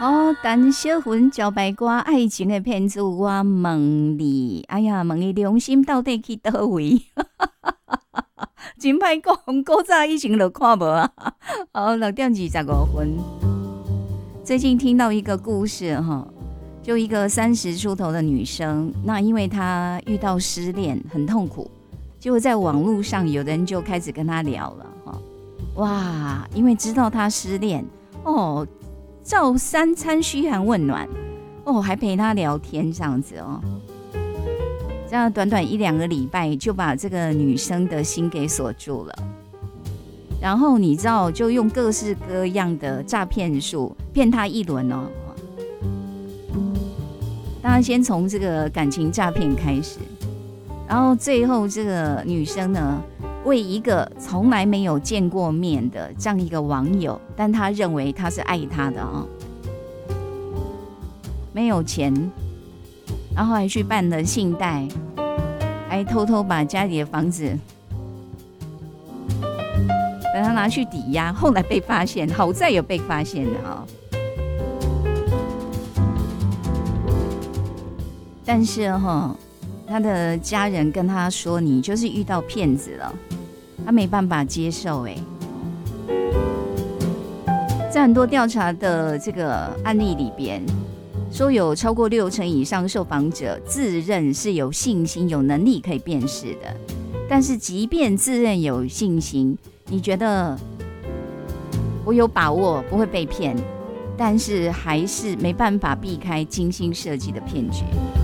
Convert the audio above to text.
哦，陈小云交白瓜爱情的骗子，我问你，哎呀，问你良心到底去倒位？真歹讲，古早以前就看无啊。哦，6:25。最近听到一个故事哈，就一个30出头的女生，那因为她遇到失恋，很痛苦，结果在网络上有人就开始跟她聊了哈。哇，因为知道她失恋哦。照3餐嘘寒问暖哦，还陪他聊天这样子哦，这样短短1-2个礼拜就把这个女生的心给锁住了。然后你知道，就用各式各样的诈骗术骗他一轮哦。当然先从这个感情诈骗开始，然后最后这个女生呢，为一个从来没有见过面的这样一个网友，但他认为他是爱他的哦，没有钱，然后还去办了信贷，还偷偷把家里的房子把他拿去抵押，后来被发现，好在有被发现的哦。但是他的家人跟他说，你就是遇到骗子了，他没办法接受。在很多调查的这个案例里边，说有超过60%以上受访者自认是有信心、有能力可以辨识的。但是即便自认有信心，你觉得我有把握不会被骗，但是还是没办法避开精心设计的骗局。